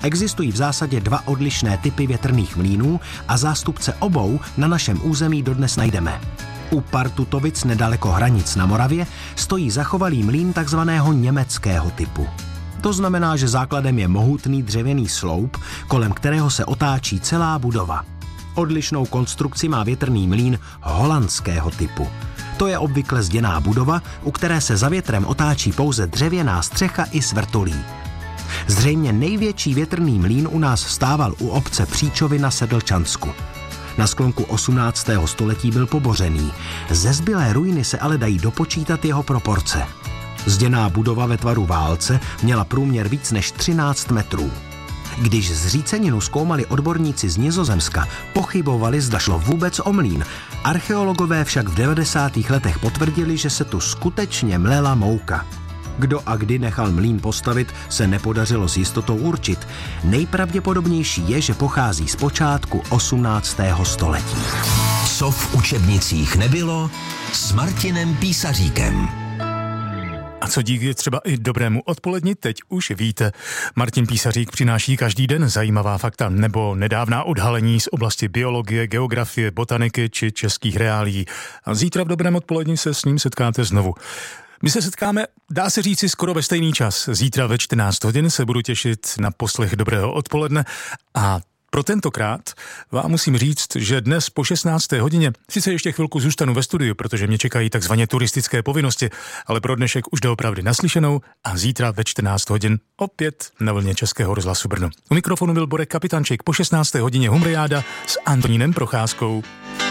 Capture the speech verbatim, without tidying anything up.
Existují v zásadě dva odlišné typy větrných mlýnů a zástupce obou na našem území dodnes najdeme. U Partutovic nedaleko hranic na Moravě stojí zachovalý mlýn takzvaného německého typu. To znamená, že základem je mohutný dřevěný sloup, kolem kterého se otáčí celá budova. Odlišnou konstrukci má větrný mlýn holandského typu. To je obvykle zděná budova, u které se za větrem otáčí pouze dřevěná střecha i svrtolí. Zřejmě největší větrný mlýn u nás stával u obce Příčovy na Sedlčansku. Na sklonku osmnáctého století byl pobořený. Ze zbylé ruiny se ale dají dopočítat jeho proporce. Zděná budova ve tvaru válce měla průměr víc než třináct metrů. Když zříceninu zkoumali odborníci z Nizozemska, pochybovali, zda šlo vůbec o mlýn. Archeologové však v devadesátých letech potvrdili, že se tu skutečně mlela mouka. Kdo a kdy nechal mlýn postavit, se nepodařilo s jistotou určit. Nejpravděpodobnější je, že pochází z počátku osmnáctého století. Co v učebnicích nebylo, s Martinem Písaříkem. A co díky třeba i dobrému odpoledni, teď už víte. Martin Písařík přináší každý den zajímavá fakta nebo nedávná odhalení z oblasti biologie, geografie, botaniky či českých reálií. A zítra v dobrém odpoledni se s ním setkáte znovu. My se setkáme, dá se říci, skoro ve stejný čas. Zítra ve čtrnáct hodin se budu těšit na poslech dobrého odpoledne a pro tentokrát vám musím říct, že dnes po šestnácté hodině sice ještě chvilku zůstanu ve studiu, protože mě čekají takzvaně turistické povinnosti, ale pro dnešek už doopravdy naslyšenou a zítra ve čtrnáct hodin opět na vlně Českého rozhlasu Brno. U mikrofonu byl Borek Kapitanček, po šestnácté hodině Humbriáda s Antonínem Procházkou.